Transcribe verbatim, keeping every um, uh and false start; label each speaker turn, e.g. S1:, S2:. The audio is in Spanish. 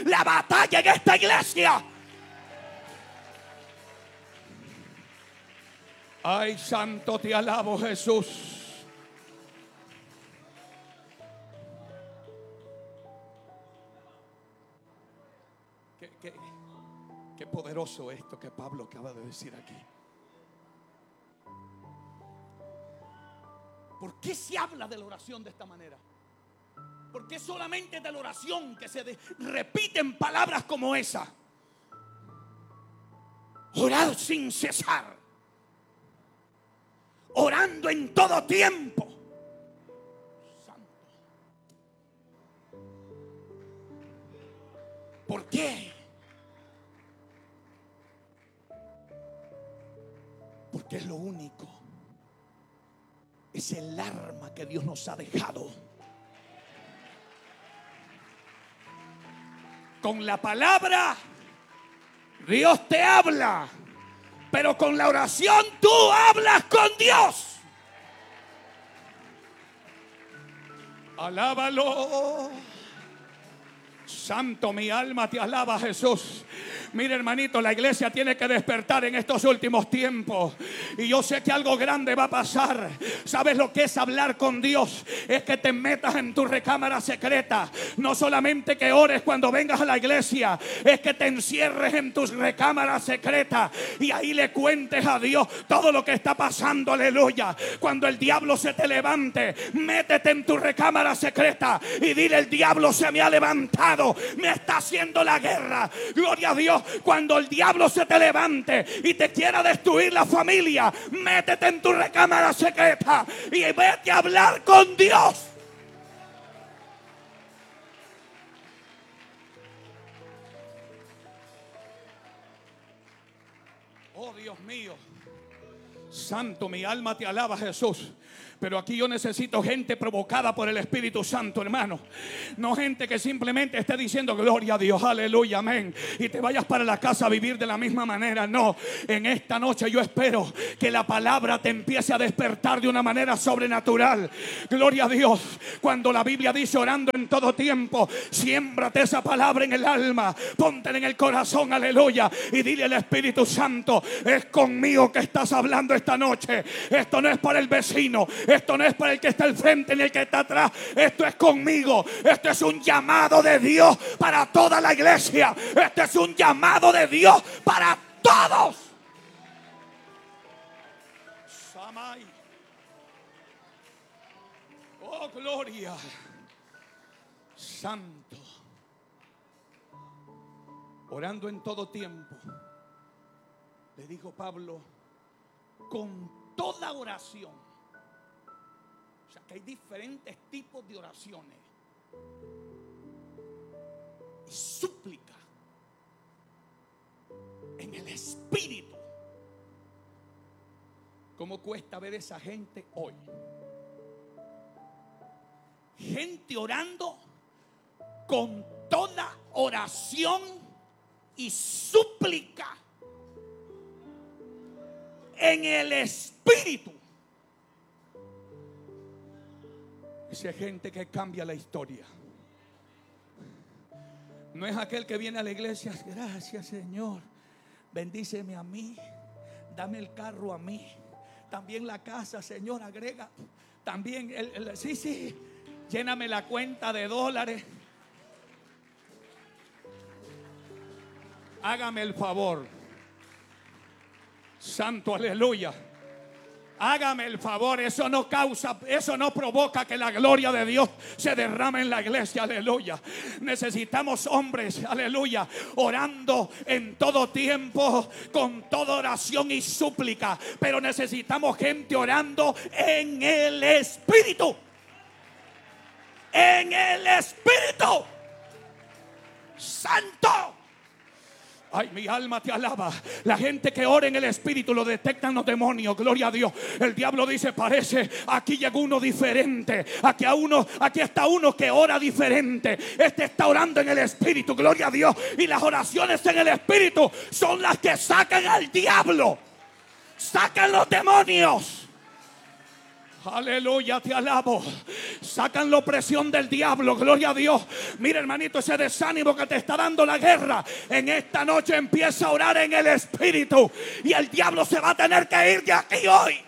S1: la batalla en esta iglesia. Ay, santo, te alabo, Jesús. Qué, qué, qué poderoso esto que Pablo acaba de decir aquí. ¿Por qué se habla de la oración de esta manera? ¿Por qué solamente de la oración que se de, repiten palabras como esa? Orar sin cesar, orando en todo tiempo. Santo. ¿Por qué? Porque es lo único. Es el arma que Dios nos ha dejado. Con la palabra Dios te habla, pero con la oración tú hablas con Dios. Alábalo. Santo, mi alma te alaba, Jesús. Mira, hermanito, la iglesia tiene que despertar en estos últimos tiempos. Y yo sé que algo grande va a pasar. ¿Sabes lo que es hablar con Dios? Es que te metas en tu recámara secreta. No solamente que ores cuando vengas a la iglesia, es que te encierres en tu recámara secreta y ahí le cuentes a Dios todo lo que está pasando. Aleluya. Cuando el diablo se te levante, métete en tu recámara secreta y dile: el diablo se me ha levantado, me está haciendo la guerra. Gloria a Dios. Cuando el diablo se te levante y te quiera destruir la familia, métete en tu recámara secreta y vete a hablar con Dios. Oh, Dios mío. Santo, mi alma te alaba, Jesús. Pero aquí yo necesito gente provocada por el Espíritu Santo, hermano. No gente que simplemente esté diciendo gloria a Dios, aleluya, amén, y te vayas para la casa a vivir de la misma manera. No, en esta noche yo espero que la palabra te empiece a despertar de una manera sobrenatural. Gloria a Dios. Cuando la Biblia dice orando en todo tiempo, siémbrate esa palabra en el alma, póntela en el corazón, aleluya, y dile al Espíritu Santo: es conmigo que estás hablando esta noche. Esto no es para el vecino, esto no es para el que está al frente ni el que está atrás. Esto es conmigo. Esto es un llamado de Dios para toda la iglesia. Este es un llamado de Dios para todos. Samay. Oh, gloria. Santo. Orando en todo tiempo, le dijo Pablo, con toda oración. O sea, que hay diferentes tipos de oraciones. Y súplica en el Espíritu. ¿Cómo cuesta ver esa gente hoy? Gente orando con toda oración y súplica en el Espíritu. Esa gente que cambia la historia. No es aquel que viene a la iglesia: gracias, Señor, bendíceme a mí, dame el carro a mí, también la casa, Señor, agrega también el, el, sí, sí, lléname la cuenta de dólares. Hágame el favor. Santo, aleluya. Hágame el favor, eso no causa, eso no provoca que la gloria de Dios se derrame en la iglesia, aleluya. Necesitamos hombres, aleluya, orando en todo tiempo, con toda oración y súplica. Pero necesitamos gente orando en el Espíritu. En el Espíritu Santo. Ay, mi alma te alaba. La gente que ora en el Espíritu lo detectan los demonios. Gloria a Dios. El diablo dice: parece, aquí llegó uno diferente. Aquí, a uno, aquí está uno que ora diferente. Este está orando en el Espíritu. Gloria a Dios. Y las oraciones en el Espíritu son las que sacan al diablo, sacan los demonios. Aleluya, te alabo. sacan la opresión del diablo. Gloria a Dios. Mira, hermanito, ese desánimo que te está dando la guerra, en esta noche empieza a orar en el Espíritu y el diablo se va a tener que ir de aquí hoy.